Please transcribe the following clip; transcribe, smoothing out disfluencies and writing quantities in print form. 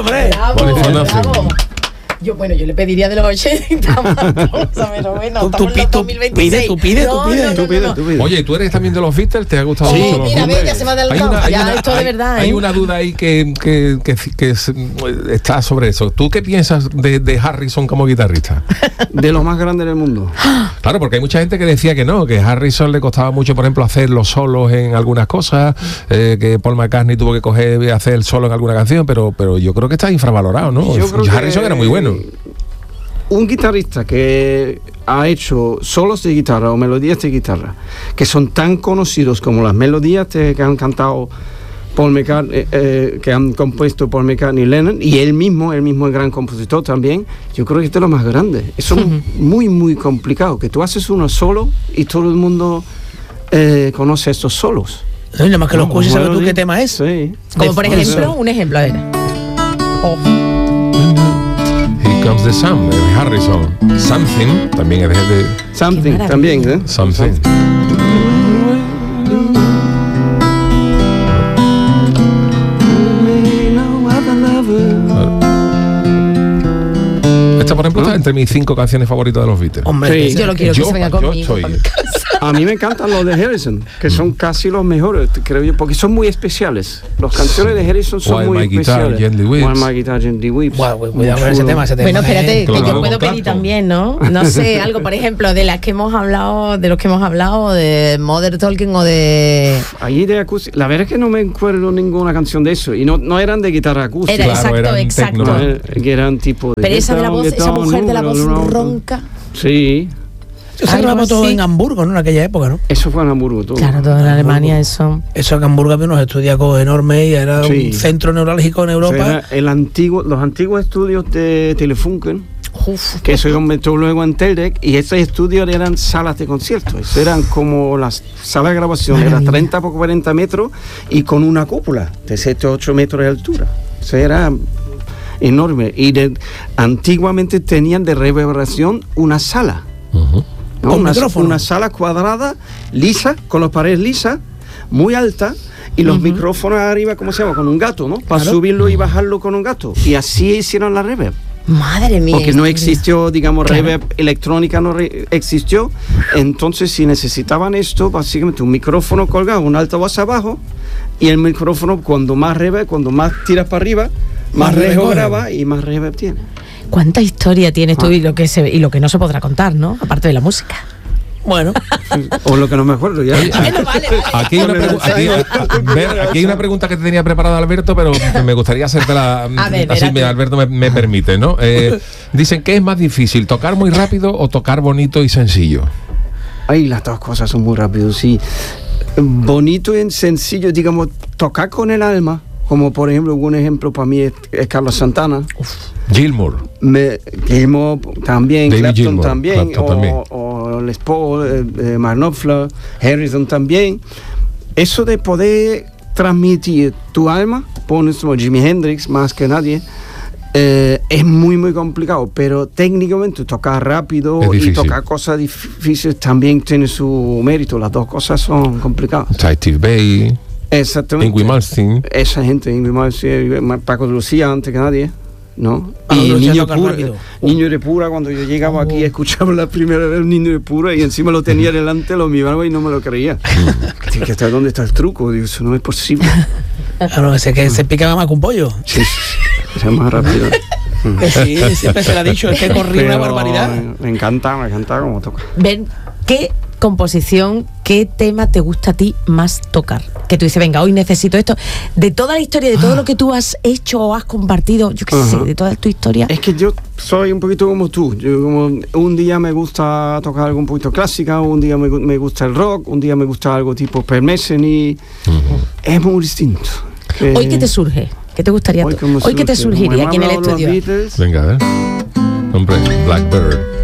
hombre. Bravo. Yo le pediría de los 80 más, pero bueno, tú pide. Oye, ¿tú eres también de los Beatles? ¿Te ha gustado mucho los mira, Beatles? ya se me ha adelantado. Esto de verdad. Hay una duda ahí que está sobre eso. ¿Tú qué piensas de Harrison como guitarrista? De los más grandes del mundo. Claro, porque hay mucha gente que decía que no, que a Harrison le costaba mucho, por ejemplo, hacer los solos en algunas cosas, que Paul McCartney tuvo que coger y hacer el solo en alguna canción, pero yo creo que está infravalorado, ¿no? Harrison era muy bueno. Un guitarrista que ha hecho solos de guitarra o melodías de guitarra que son tan conocidos como las melodías que han cantado Paul McCartney, que han compuesto Paul McCartney y Lennon, y él mismo es gran compositor también, yo creo que este es lo más grande. Eso es muy, muy complicado, que tú haces uno solo y todo el mundo conoce estos solos. No, nada más que lo escuches, ¿sabes tú qué tema es? Sí. Como por ejemplo, un ejemplo, a ver. Comes the Sun, de Harrison. Something también es de Something también, ¿eh? Something. Esta, por ejemplo, está entre mis 5 canciones favoritas de los Beatles. Hombre, yo lo quiero que se venga conmigo. A mí me encantan los de Harrison, que son casi los mejores, creo yo, porque son muy especiales. Las canciones de Harrison son muy especiales. While My Guitar Gently Weeps. Cuidado con ese tema. Bueno, espérate, que yo puedo pedir también, ¿no? No sé, algo, por ejemplo, de los que hemos hablado, de Modern Talking o de... Allí de acústica, la verdad es que no me acuerdo ninguna canción de eso, y no eran de guitarra acústica. Era exacto. Que eran tipo de... Pero esa de la voz, esa mujer de la voz ronca. Sí. Eso se grabó todo en Hamburgo, ¿no? En aquella época, ¿no? Eso fue en Hamburgo todo. Claro, todo en Alemania, eso. Eso en Hamburgo había unos estudios enormes y era un centro neurálgico en Europa. O sea, los antiguos estudios de Telefunken, que se convirtió luego en Teldec, y esos estudios eran salas de conciertos. Eso eran como las salas de grabación, eran 30 por 40 metros y con una cúpula de 7 o 8 metros de altura. Eso era enorme. Y antiguamente tenían de reverberación una sala. ¿no? Una sala cuadrada, lisa, con las paredes lisas, muy alta, y los micrófonos arriba, ¿cómo se llama? Con un gato, ¿no? Para subirlo y bajarlo con un gato. Y así hicieron la reverb. Madre mía. Porque no existió, digamos, reverb electrónica, no existió. Entonces, si necesitaban esto, básicamente un micrófono colgado, un altavoz abajo, y el micrófono, cuando más reverb, cuando más tiras para arriba, más lejos graba y más reverb tiene. ¿Cuánta historia tienes tú y lo que no se podrá contar, ¿no? Aparte de la música. Bueno. O lo que no me acuerdo ya. Vale. Aquí hay una pregunta que te tenía preparada, Alberto, pero me gustaría hacértela así, Alberto me permite, ¿no? Dicen, ¿qué es más difícil, tocar muy rápido o tocar bonito y sencillo? Ay, las dos cosas son muy rápidas, sí. Bonito y sencillo, digamos, tocar con el alma, como por ejemplo, un ejemplo para mí es Carlos Santana. Gilmour. Gilmour también, David Clapton Gilmour, también, también. o Les Paul, Mark Knopfler, Harrison también. Eso de poder transmitir tu alma, pones como Jimi Hendrix más que nadie, es muy muy complicado, pero técnicamente tocar rápido y tocar cosas difíciles también tiene su mérito. Las dos cosas son complicadas. Steve Vai. Exactamente. Ingrid Malmsteen. Esa gente, Ingrid Malmsteen, Paco de Lucía antes que nadie, ¿no? Y Niño de Pura, cuando yo llegaba aquí escuchaba la primera vez Niño de Pura y encima lo tenía delante, lo miraba y no me lo creía. ¿Dónde está el truco? Digo, eso no es posible. Claro, ese que se picaba más que un pollo. Sí, era más rápido. Sí, siempre se lo ha dicho, es que corría una barbaridad. Me encanta como toca. Ven, ¿qué composición, qué tema te gusta a ti más tocar? Que tú dices, venga, hoy necesito esto. De toda la historia, de todo lo que tú has hecho o has compartido, yo qué sé, de toda tu historia. Es que yo soy un poquito como tú. Yo como un día me gusta tocar algo un poquito clásica, un día me gusta el rock, un día me gusta algo tipo Per Messeny. Es muy distinto. ¿Hoy qué te surge? ¿Qué te gustaría? ¿Hoy qué te surgiría aquí en el estudio? Venga, a ver. Hombre, Blackbird.